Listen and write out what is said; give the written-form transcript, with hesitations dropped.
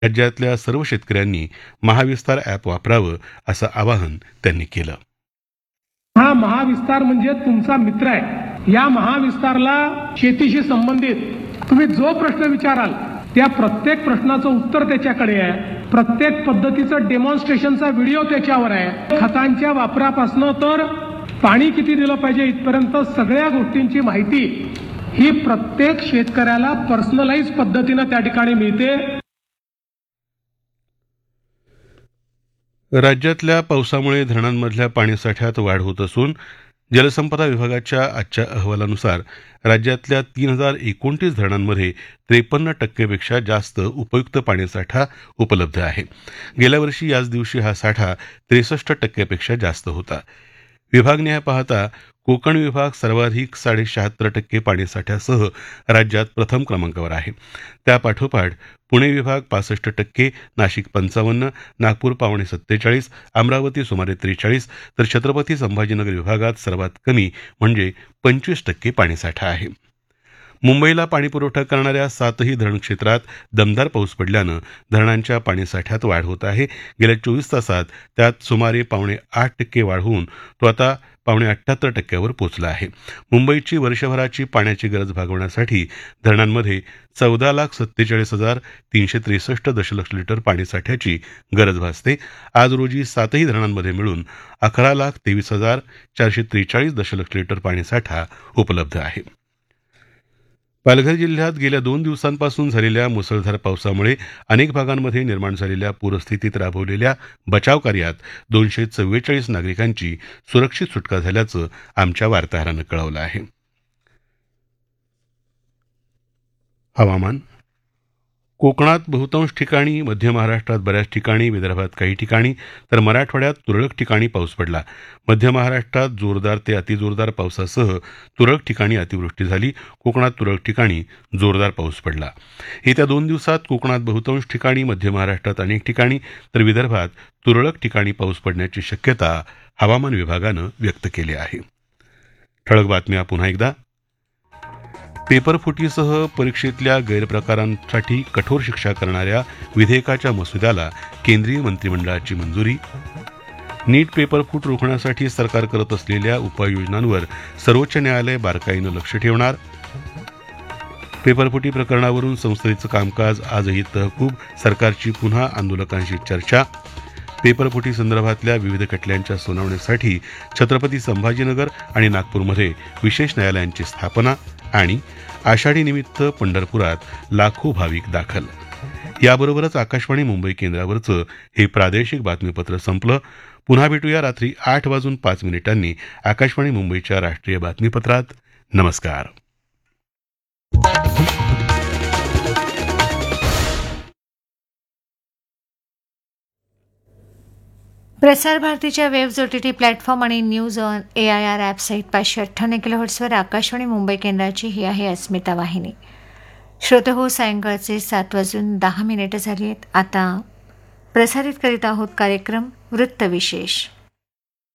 राज्यातल्या सर्व शेतकऱ्यांनी महाविस्तार ॲप वापरावं असं आवाहन त्यांनी केलं. हा महाविस्तार म्हणजे तुमचा मित्र आहे. या महाविस्तारला शेतीशी संबंधित तुम्ही जो प्रश्न विचाराल त्या प्रत्येक प्रश्नाचं उत्तर त्याच्याकडे आहे. प्रत्येक पद्धतीचं डेमॉन्स्ट्रेशनचा व्हिडिओ त्याच्यावर आहे. खतांच्या वापरापासून तर पाणी किती दिलं पाहिजे इथपर्यंत सगळ्या गोष्टींची माहिती ही प्रत्येक शेतकऱ्याला पर्सनलाइज पद्धतीनं त्या ठिकाणी मिळते. राज्यातल्या पावसामुळे धरणांमधल्या पाणीसाठ्यात वाढ होत असून जलसंपदा विभागाच्या आजच्या अहवालानुसार राज्यातल्या 3029 धरणांमध्ये 53% पेक्षा जास्त उपयुक्त पाणीसाठा उपलब्ध आहे. गेल्या वर्षी याच दिवशी हा साठा 63% पेक्षा जास्त होता. विभागनिहाय पाहता कोकण विभाग सर्वाधिक 76.5% पाणीसाठ्यासह राज्यात प्रथम क्रमांकावर आहे. त्यापाठोपाठ पुणे विभाग 65%, नाशिक 55%, नागपूर 47%, अमरावती सुमारे 43%, तर छत्रपती संभाजीनगर विभागात सर्वात कमी म्हणजे 25% पाणीसाठा आहे. मुंबईला पाणीपुरवठा करणाऱ्या 7ही धरण क्षेत्रात दमदार पाऊस पडल्यानं धरणांच्या पाणीसाठ्यात वाढ होत आहे. गेल्या 24 तासात त्यात सुमारे 7.5% वाढ होऊन तो आता 7.78% पोहोचला आहे. मुंबईची वर्षभराची पाण्याची गरज भागवण्यासाठी धरणांमध्ये 14,47,363 दशलक्ष लिटर पाणीसाठ्याची गरज भासते. आज रोजी 7ही धरणांमध्ये मिळून 11,23,443 दशलक्ष लिटर पाणीसाठा उपलब्ध आहे. पालघर जिल्ह्यात गेल्या 2 दिवसांपासून झालेल्या मुसळधार पावसामुळे अनेक भागांमध्ये निर्माण झालेल्या पूरस्थितीत राबवलेल्या बचाव कार्यात 244 नागरिकांची सुरक्षित सुटका झाल्याचं आमच्या वार्ताहरानं कळवलं आहे. हवामान. कोकणात बहुतांश ठिकाणी, मध्य महाराष्ट्रात बऱ्याच ठिकाणी, विदर्भात काही ठिकाणी तर मराठवाड्यात तुरळक ठिकाणी पाऊस पडला. मध्य महाराष्ट्रात जोरदार ते अतिजोरदार पावसासह तुरळक ठिकाणी अतिवृष्टी झाली. कोकणात तुरळक ठिकाणी जोरदार पाऊस पडला. येत्या 2 दिवसात कोकणात बहुतांश ठिकाणी, मध्य महाराष्ट्रात अनेक ठिकाणी तर विदर्भात तुरळक ठिकाणी पाऊस पडण्याची शक्यता हवामान विभागानं व्यक्त केली आहे. ठळक बातम्या पुन्हा एकदा. पेपरफुटीसह परीक्षेतल्या गैरप्रकारांसाठी कठोर शिक्षा करणाऱ्या विधेयकाच्या मसुद्याला केंद्रीय मंत्रिमंडळाची मंजुरी. नीट पेपरफूट रोखण्यासाठी सरकार करत असलेल्या उपाययोजनांवर सर्वोच्च न्यायालय बारकाईनं लक्ष ठेवणार. पेपरफुटी प्रकरणावरून संसदेचं कामकाज आजही तहकूब, सरकारची पुन्हा आंदोलकांशी चर्चा. पेपरफुटी संदर्भातल्या विविध खटल्यांच्या सुनावणीसाठी छत्रपती संभाजीनगर आणि नागपूरमध्ये विशेष न्यायालयांची स्थापना. आणि आषाढी निमित्त पंढरपुरात लाखो भाविक दाखल. याबरोबरच आकाशवाणी मुंबई केंद्रावरचं हे प्रादेशिक बातमीपत्र संपलं. पुन्हा भेटूया रात्री 8:05 आकाशवाणी मुंबईच्या राष्ट्रीय बातमीपत्रात. नमस्कार. प्रसार भारतीच्या वेव्ज OTT प्लॅटफॉर्म आणि news on AIR app site 558 किलोहर्ट्झवर Akashvani Mumbai केंद्राची ही आहे अस्मिता वाहिनी. श्रोते हो, सायंकाळचे 7:10 झाली आहेत. आता प्रसारित करीत आहोत कार्यक्रम वृत्तविशेष.